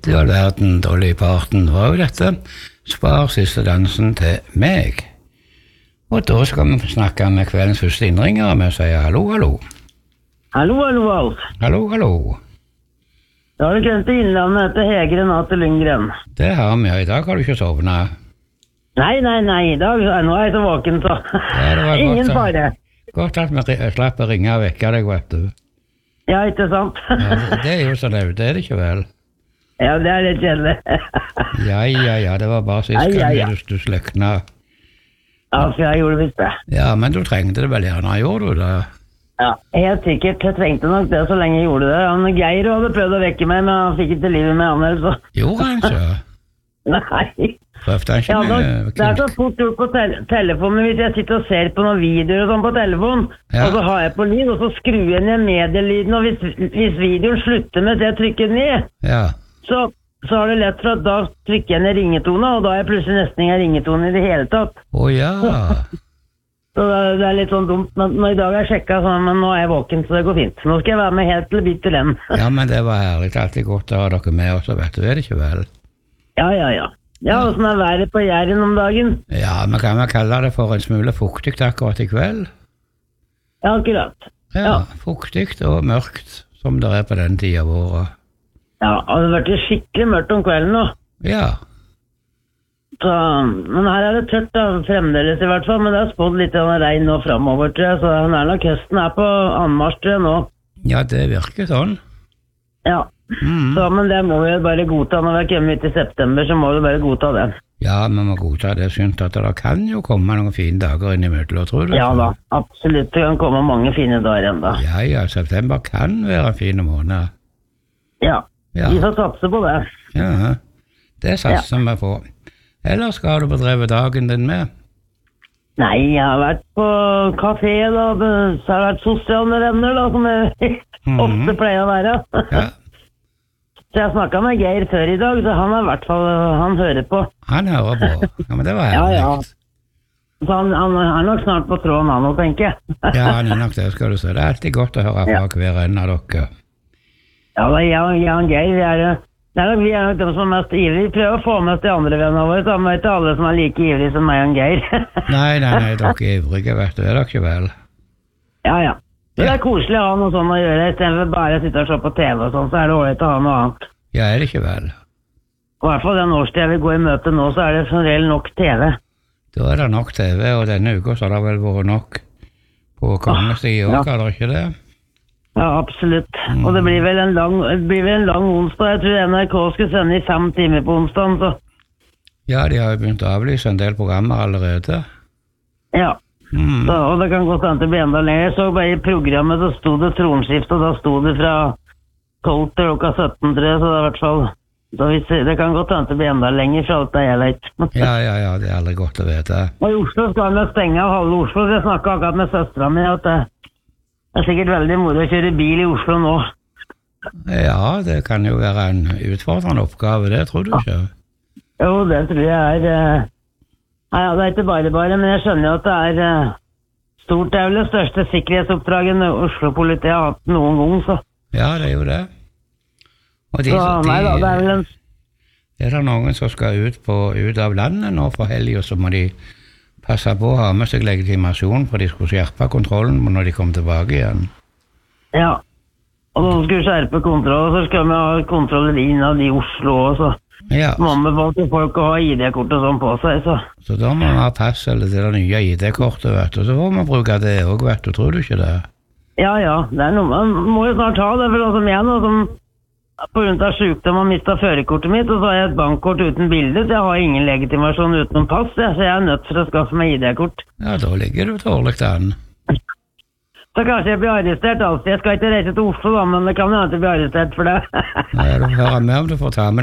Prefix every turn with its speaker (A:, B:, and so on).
A: Du all verden, Dolly Parton var jo dette. Spar siste dansen til meg. Og da skal vi snakke med kveldens første innringer, og vi sier hallo, hallo.
B: Hallo, hallo, Alf.
A: Hallo, hallo.
B: Da har du kommet til Innlandet etter Hegre natt til Lyngren.
A: Det har vi, og i dag har du ikke sovnet.
B: Nei, i dag nå er jeg så våken, så ingen fare.
A: Godt at vi slapp å ringe og vekke deg, vet du.
B: Ja, ikke sant?
A: Ja, det er jo så løv, det er det ikke vel?
B: Ja, det er litt kjedelig.
A: Ja, det var bare sist gang du sløkna.
B: Ja, for jeg gjorde visst det.
A: Ja, men du trengte det vel gjerne, gjorde du det?
B: Ja, helt sikkert. Jeg trengte nok det så lenge jeg gjorde det. Han Geir hadde prøvd å vekke meg, men han fikk ikke livet med han, så.
A: Gjorde han så?
B: Nei.
A: Prøvde han ikke med...
B: Det er så fort gjort på telefonen hvis jeg sitter og ser på noen videoer og sånn på telefon, og så har jeg på lyd, og så skrur jeg ned medielyden, og hvis videoen slutter med at jeg trykker ned, så har det lett for at da trykker jeg ned ringetone, og da er jeg plutselig nesten ingen ringetone i det hele tatt.
A: Ja.
B: Så det er litt sånn dumt, men i dag har jeg sjekket sånn, men nå er jeg våken, så det går fint. Nå skal jeg være med helt til bit til den.
A: Ja, men det var herlig, alltid godt å ha dere med også, vet du, er det ikke vel? Ja.
B: Ja, og sånn er været på Jæren om dagen.
A: Ja, man kan vel kalle det for en smule fuktigt akkurat i kveld.
B: Ja, akkurat.
A: Ja, fuktigt og mørkt, som det er på den tiden av året. Ja,
B: og det har vært skikkelig mørkt om kvelden nå.
A: Ja.
B: Så, men her er det tørt da, fremdeles i hvert fall, men det har spådd litt regn nå fremover, tror jeg, så den er nok høsten er på anmarsj, tror jeg nå.
A: Ja, det virker sånn.
B: Ja. Så, men det må vi jo bare godta når vi kommer ut i september, så må vi bare godta det.
A: Ja, vi må godta det, synt at det kan jo komme noen fine dager inn i møtlet, tror du?
B: Ja da, absolutt, det kan komme mange fine dager enda.
A: Ja, september kan være en fin måned.
B: Ja, vi får satse på det.
A: Ja, det satser vi på. Eller skal du bedrive dagen din med?
B: Nei, jeg har vært på kafé da, så har jeg vært sosiale venner da, som jeg ofte pleier å være. Ja. Så jeg snakket med Geir før i dag, så han er i hvert fall, han hører på. Han hører på? Ja, men det var herlig. Ja. Så han er nok snart på tråden han, tenker jeg. Ja, han er nok det, skal du se. Det er alltid godt å høre fra hver en av dere. Ja, jeg og Geir, vi er nok de som er mest ivrige. Vi prøver å få med de andre vennene våre, så er ikke alle som er like ivrige som meg og Geir. Nei, dere er ivrige, vet du, er dere ikke vel? Ja. Det er koselig å ha noe sånn å gjøre, i stedet for bare å sitte og se på TV og sånn, så er det ålreit å ha noe annet. Ja, er det ikke vel? I hvert fall den årstid jeg vil gå i møte nå, så er det som regel nok TV. Da er det nok TV, og denne uka så har det vel vært nok på Kongestig i år, er det ikke det? Ja, absolutt. Og det blir vel en lang onsdag. Jeg tror NRK skulle sende i 5 timer på onsdagen, så. Ja, de har jo begynt å avlyse en del programmer allerede. Ja. Så, og det kan godt hende det blir enda lenger. Jeg så bare i programmet, så stod det tronskift, og da stod det fra 12 til klokka 17, tror jeg, så det er i hvert fall, det kan godt hende det blir enda lenger fra alt det jeg vet. Ja, det er aldri godt å vite. Og i Oslo skal vi stenge av halve Oslo, så jeg snakket akkurat med søsteren min, at det er sikkert veldig moro å kjøre bil i Oslo nå. Ja, det kan jo være en utfordrende oppgave, det tror du ikke? Jo, det tror jeg er... Nei, det er ikke bare, men jeg skjønner jo at det er stort. Det er vel det største sikkerhetsoppdraget Oslo-politiet har hatt noen gang, så. Ja, det er jo det. Og det er vel en... Er det noen som skal ut av landet nå for helgen, så må de passe på å ha med seg legitimasjon, for de skulle skjerpe kontrollen når de kom tilbake igjen. Ja, og de skulle skjerpe kontroll, og så skal vi ha kontroller innad i Oslo også. Ja. Mamma valgte folk å ha ID-kort og sånn på seg, så. Så da må man ha pass eller det nye ID-kortet, vet du. Så får man bruke det også, vet du. Tror du ikke det? Ja, det er noe. Man må jo snart ha det, for noe som jeg nå, som på grunn av sykdom har mistet førerkortet mitt, og så har jeg et bankkort uten bilde, så jeg har ingen legitimasjon uten pass, så jeg er nødt for å skaffe meg ID-kort. Ja, da ligger du dårlig an. Så kanskje jeg blir arrestert, altså. Jeg skal ikke reise til Oslo da, men det kan jo ikke bli arrestert for det. Nei, du hører med om du får ta med